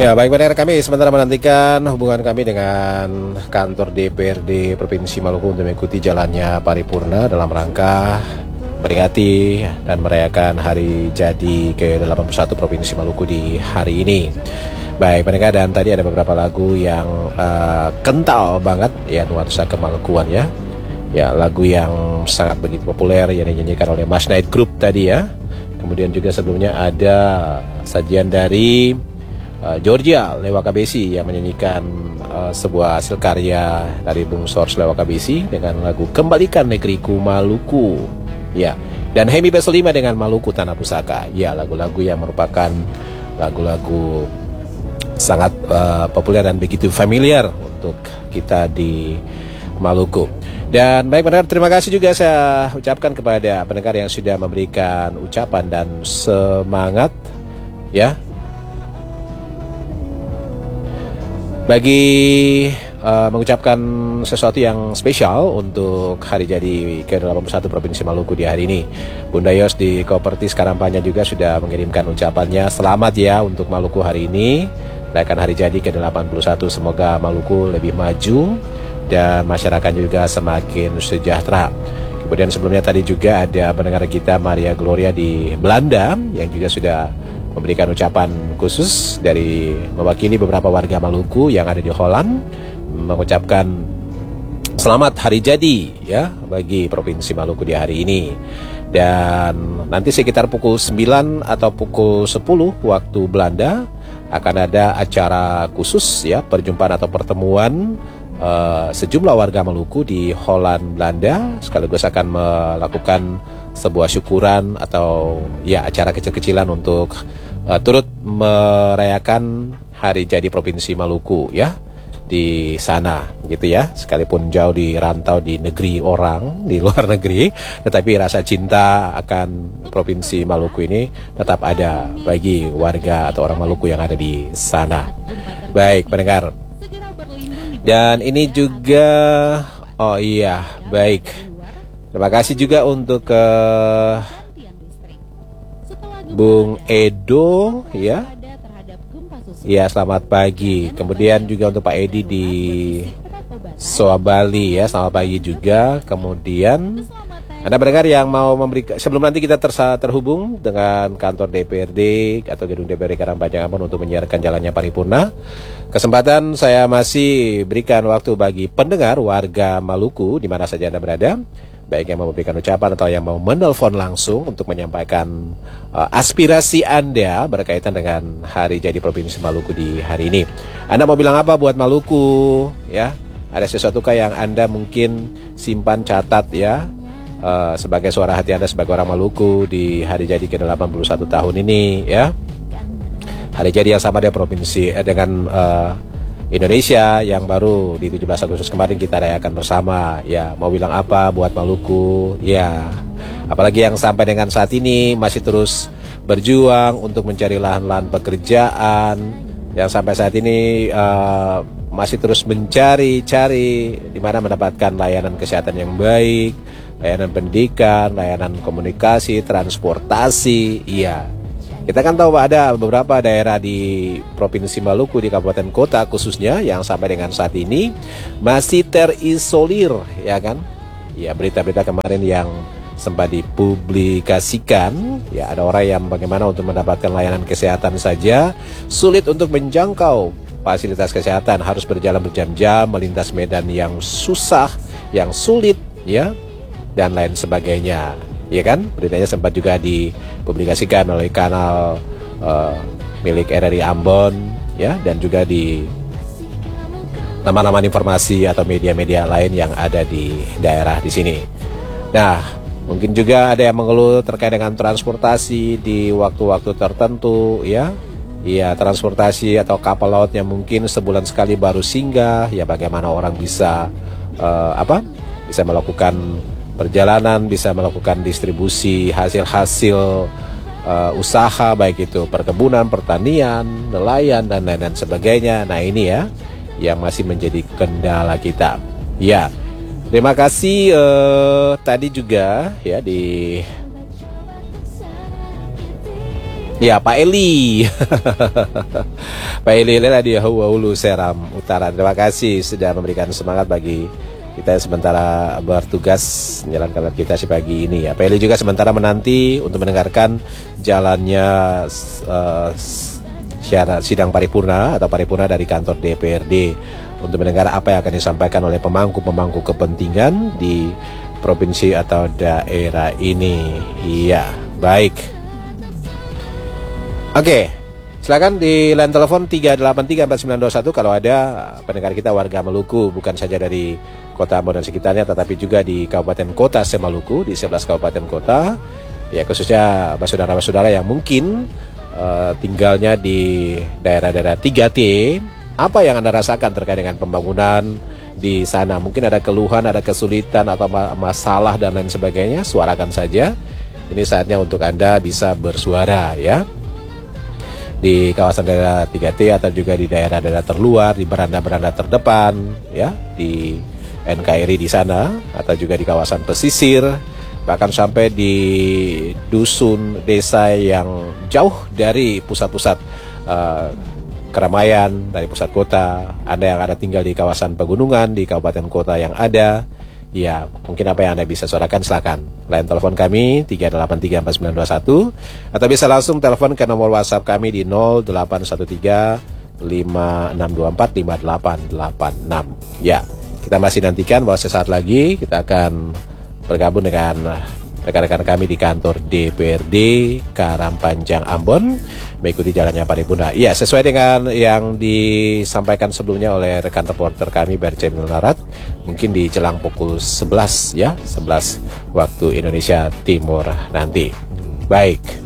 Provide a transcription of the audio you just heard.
Ya, baik pendengar kami sementara menantikan hubungan kami dengan kantor DPRD Provinsi Maluku untuk mengikuti jalannya paripurna dalam rangka memperingati dan merayakan hari jadi ke-81 Provinsi Maluku di hari ini. Baik pendengar, dan tadi ada beberapa lagu yang kental banget ya, nuansa kemalukuan ya. Ya, lagu yang sangat begitu populer yang dinyanyikan oleh Mas Night Group tadi ya. Kemudian juga sebelumnya ada sajian dari Georgia Lewakabesi yang menyanyikan sebuah hasil karya dari Bung Sors Lewakabesi dengan lagu Kembalikan Negeriku Maluku ya, dan Hemi Pesolima dengan Maluku Tanah Pusaka ya, lagu-lagu yang merupakan lagu-lagu sangat populer dan begitu familiar untuk kita di Maluku. Dan baik pendengar, terima kasih juga saya ucapkan kepada pendengar yang sudah memberikan ucapan dan semangat ya bagi mengucapkan sesuatu yang spesial untuk hari jadi ke-81 Provinsi Maluku di hari ini. Bunda Yos di Kopertis Karampanya juga sudah mengirimkan ucapannya. Selamat ya untuk Maluku hari ini, merayakan hari jadi ke-81. Semoga Maluku lebih maju dan masyarakat juga semakin sejahtera. Kemudian sebelumnya tadi juga ada pendengar kita Maria Gloria di Belanda yang juga sudah memberikan ucapan khusus dari mewakili beberapa warga Maluku yang ada di Holland, mengucapkan selamat hari jadi ya bagi Provinsi Maluku di hari ini. Dan nanti sekitar pukul 9 atau pukul 10 waktu Belanda akan ada acara khusus ya, perjumpaan atau pertemuan sejumlah warga Maluku di Holland Belanda, sekaligus akan melakukan sebuah syukuran atau ya acara kecil-kecilan untuk turut merayakan hari jadi Provinsi Maluku ya di sana gitu ya, sekalipun jauh di rantau di negeri orang di luar negeri, tetapi rasa cinta akan Provinsi Maluku ini tetap ada bagi warga atau orang Maluku yang ada di sana. Baik pendengar, dan ini juga oh iya baik, terima kasih juga untuk Bung Edo ya. Ya, selamat pagi. Kemudian juga untuk Pak Edi di Soa Bali ya, selamat pagi juga. Kemudian Anda pendengar yang mau memberikan, sebelum nanti kita terhubung dengan kantor DPRD atau gedung DPRD Karangpanjang Ambon untuk menyiarkan jalannya paripurna, kesempatan saya masih berikan waktu bagi pendengar warga Maluku di mana saja Anda berada, baik yang mau memberikan ucapan atau yang mau menelpon langsung untuk menyampaikan aspirasi Anda berkaitan dengan hari jadi Provinsi Maluku di hari ini. Anda mau bilang apa buat Maluku ya? Ada sesuatu yang Anda mungkin simpan, catat ya, sebagai suara hati Anda sebagai orang Maluku di hari jadi ke-81 tahun ini ya. Hari jadi yang sama dengan provinsi dengan Indonesia yang baru di 17 Agustus kemarin kita rayakan bersama ya. Mau bilang apa buat Maluku ya, apalagi yang sampai dengan saat ini masih terus berjuang untuk mencari lahan-lahan pekerjaan, yang sampai saat ini masih terus mencari-cari di mana mendapatkan layanan kesehatan yang baik, layanan pendidikan, layanan komunikasi, transportasi iya. Kita kan tahu ada beberapa daerah di Provinsi Maluku, di kabupaten kota khususnya, yang sampai dengan saat ini masih terisolir ya kan. Ya, berita-berita kemarin yang sempat dipublikasikan ya, ada orang yang bagaimana untuk mendapatkan layanan kesehatan saja sulit untuk menjangkau fasilitas kesehatan, harus berjalan berjam-jam, melintas medan yang susah, yang sulit ya, dan lain sebagainya. Ya kan, beritanya sempat juga dipublikasikan oleh kanal milik RRI Ambon ya, dan juga di teman-teman informasi atau media-media lain yang ada di daerah di sini. Nah, mungkin juga ada yang mengeluh terkait dengan transportasi di waktu-waktu tertentu ya. Ya, transportasi atau kapal laut yang mungkin sebulan sekali baru singgah ya, bagaimana orang bisa bisa melakukan perjalanan, bisa melakukan distribusi hasil-hasil usaha, baik itu perkebunan, pertanian, nelayan, dan lain-lain sebagainya. Nah ini ya yang masih menjadi kendala kita. Ya, terima kasih tadi juga ya Ya, Pak Eli. Pak Eli di Hulu Seram Utara. Terima kasih sudah memberikan semangat bagi kita yang sementara bertugas menjalankan kita si pagi ini ya. Pak Eli juga sementara menanti untuk mendengarkan jalannya sidang paripurna atau paripurna dari kantor DPRD untuk mendengar apa yang akan disampaikan oleh pemangku-pemangku kepentingan di provinsi atau daerah ini. Iya, baik. Oke, silakan di line telepon 3834921 kalau ada pendengar kita warga Maluku, bukan saja dari Kota Ambon dan sekitarnya, tetapi juga di Kabupaten Kota Semaluku, di 11 Kabupaten Kota, ya khususnya saudara-saudara yang mungkin tinggalnya di daerah-daerah 3T. Apa yang Anda rasakan terkait dengan pembangunan di sana? Mungkin ada keluhan, ada kesulitan atau masalah dan lain sebagainya, suarakan saja. Ini saatnya untuk Anda bisa bersuara ya. Di kawasan daerah 3T atau juga di daerah-daerah terluar, di beranda-beranda terdepan, ya, di NKRI di sana, atau juga di kawasan pesisir, bahkan sampai di dusun desa yang jauh dari pusat-pusat keramaian, dari pusat kota. Anda yang ada tinggal di kawasan pegunungan, di kabupaten kota yang ada, ya, mungkin apa yang Anda bisa suarakan, silakan. Line telepon kami 3834921 atau bisa langsung telepon ke nomor WhatsApp kami di 081356245886. Ya, kita masih nantikan bahwa sesaat lagi kita akan bergabung dengan rekan-rekan kami di kantor DPRD Karangpanjang Ambon mengikuti jalannya paripurna. Iya, sesuai dengan yang disampaikan sebelumnya oleh rekan reporter kami Berce Milnarat, mungkin di jelang pukul 11 ya, 11 waktu Indonesia Timur nanti. Baik.